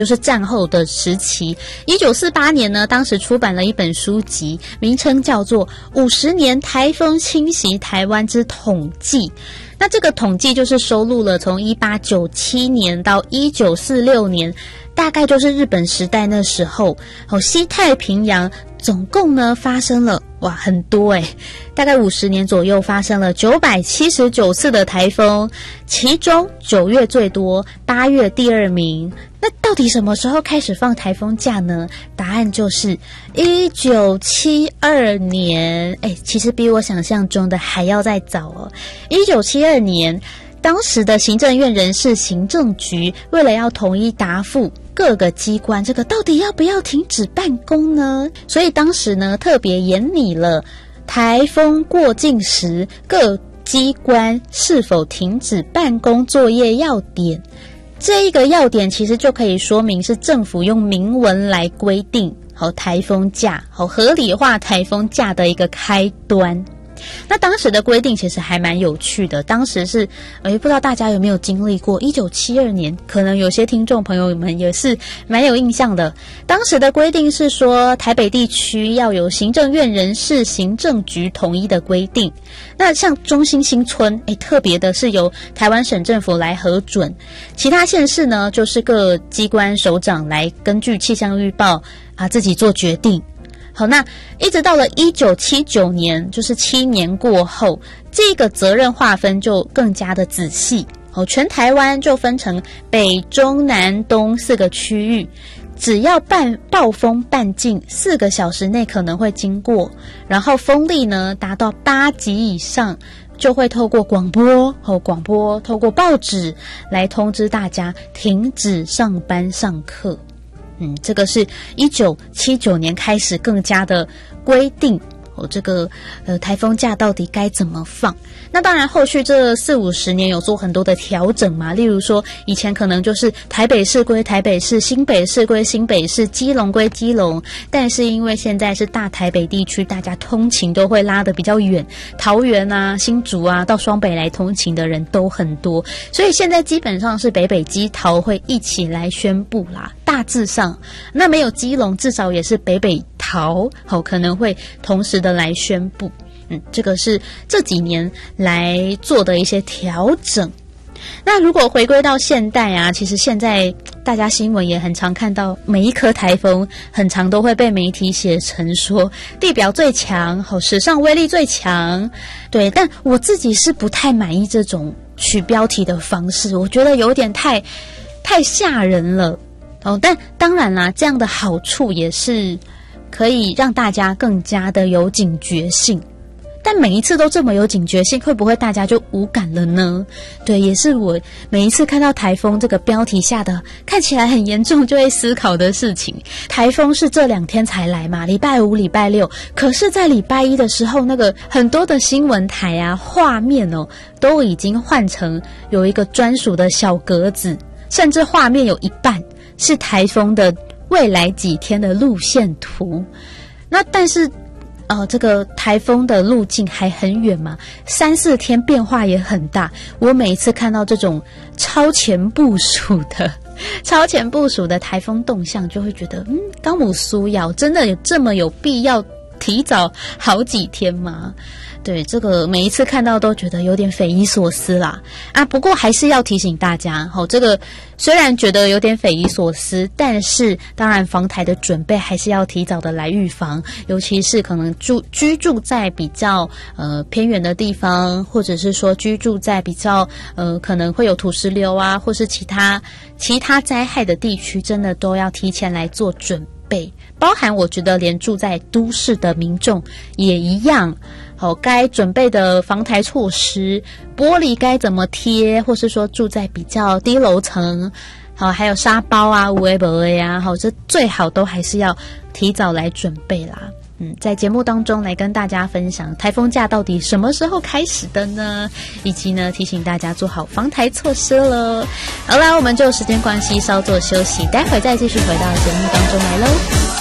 就是战后的时期。1948年呢，当时出版了一本书籍，名称叫做50年台风侵袭台湾之统计。那这个统计就是收录了从1897年到1946年，大概就是日本时代那时候，西太平洋总共呢发生了很多大概50年左右发生了979次的台风，其中9月最多，8月第2名。那到底什么时候开始放台风假呢？答案就是1972年。其实比我想象中的还要再早哦。1972年，当时的行政院人事行政局为了要统一答复各个机关这个到底要不要停止办公呢，所以当时呢特别研拟了台风过境时各机关是否停止办公作业要点。这一个要点其实就可以说明是政府用明文来规定台风假，合理化台风假的一个开端。那当时的规定其实还蛮有趣的，当时是不知道大家有没有经历过1972年，可能有些听众朋友们也是蛮有印象的。当时的规定是说台北地区要有行政院人事行政局统一的规定，那像中兴新村特别的是由台湾省政府来核准，其他县市呢就是各机关首长来根据气象预报自己做决定。好，那一直到了1979年，就是7年过后，这个责任划分就更加的仔细。全台湾就分成北、中、南、东4个区域，只要暴风半径4个小时内可能会经过，然后风力呢达到8级以上，就会透过广播透过报纸来通知大家停止上班上课。这个是1979年开始更加的规定这个台风假到底该怎么放。那当然后续这40-50年有做很多的调整嘛，例如说以前可能就是台北市归台北市，新北市归新北市，基隆归基隆，但是因为现在是大台北地区，大家通勤都会拉得比较远，桃园啊、新竹啊到双北来通勤的人都很多，所以现在基本上是北北基桃会一起来宣布啦，大致上那没有基隆至少也是北北桃可能会同时的来宣布。这个是这几年来做的一些调整。那如果回归到现代啊，其实现在大家新闻也很常看到，每一颗台风很常都会被媒体写成说地表最强，史上威力最强。对，但我自己是不太满意这种取标题的方式，我觉得有点太吓人了。但当然啦，这样的好处也是可以让大家更加的有警觉性。但每一次都这么有警觉性，会不会大家就无感了呢？对，也是我每一次看到台风这个标题下的看起来很严重就会思考的事情。台风是这2天才来嘛，礼拜5、礼拜6，可是在礼拜1的时候，那个很多的新闻台啊画面都已经换成有一个专属的小格子，甚至画面有一半是台风的未来几天的路线图。那但是这个台风的路径还很远嘛，3-4天变化也很大。我每一次看到这种超前部署的台风动向，就会觉得高姆苏瑶真的有这么有必要提早好几天吗？对，这个每一次看到都觉得有点匪夷所思啦。不过还是要提醒大家，这个虽然觉得有点匪夷所思，但是当然防台的准备还是要提早的来预防，尤其是可能居住在比较偏远的地方，或者是说居住在比较可能会有土石流啊，或是其他灾害的地区，真的都要提前来做准备。包含我觉得连住在都市的民众也一样，该准备的防台措施，玻璃该怎么贴，或是说住在比较低楼层，还有沙包啊、有的没的啊，这最好都还是要提早来准备啦。在节目当中来跟大家分享台风假到底什么时候开始的呢？以及呢提醒大家做好防台措施了。好啦，我们就时间关系稍作休息，待会再继续回到节目当中来咯。